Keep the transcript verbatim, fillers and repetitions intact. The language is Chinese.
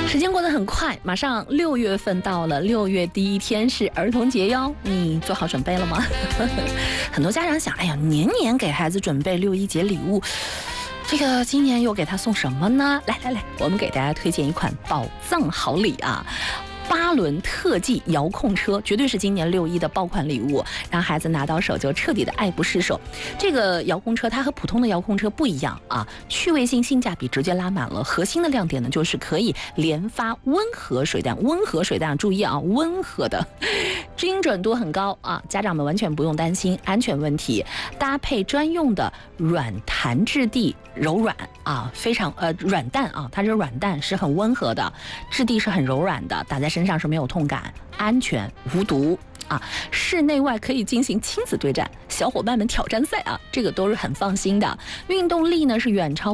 时间过得很快，马上六月份到了，六月第一天是儿童节哟，你做好准备了吗？很多家长想，哎呀，年年给孩子准备六一节礼物，这个今年又给他送什么呢？来来来，我们给大家推荐一款宝藏好礼啊！八轮特技遥控车绝对是今年六一的爆款礼物，让孩子拿到手就彻底的爱不释手。这个遥控车它和普通的遥控车不一样啊，趣味性、性价比直接拉满了。核心的亮点呢，就是可以连发温和水弹，温和水弹，注意啊，温和的，精准度很高啊，家长们完全不用担心安全问题。搭配专用的软弹质地，柔软啊，非常呃软弹啊，它是软弹，是很温和的，质地是很柔软的，打在身上是没有痛感，安全无毒啊！室内外可以进行亲子对战，小伙伴们挑战赛啊，这个都是很放心的。运动力呢是远超